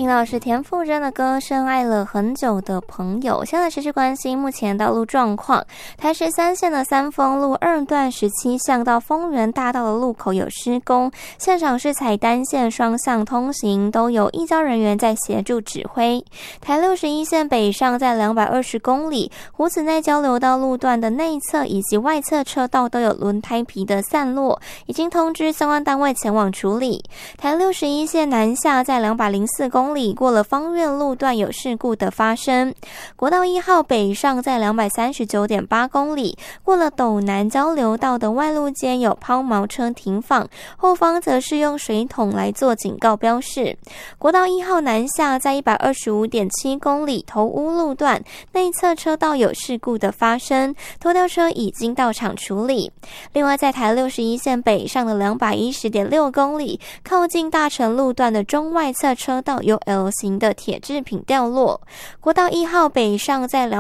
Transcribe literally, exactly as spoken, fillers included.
到的是田馥甄的歌声《爱了很久的朋友》。现在持续关心目前道路状况，台十三线的三丰路二段十七巷到丰原大道的路口有施工，现场是采单线双向通行，都有义交人员在协助指挥。台六十一线北上在两百二十公里湖子内交流道路段的内侧以及外侧车道都有轮胎皮的散落，已经通知相关单位前往处理。台六十一线南下在两百零四公里过了芳苑路段有事故的发生。国道一号北上在两百三十九点八公里过了斗南交流道的外路间有抛锚车停放，后方则是用水桶来做警告标示。国道一号南下在一百二十五点七公里头屋路段内侧车道有事故的发生，拖吊车已经到场处理。另外在台六十一线北上的两百一十点六公里靠近大成路段的中外侧车道有 L 型的铁制品掉落。国道一号北上在两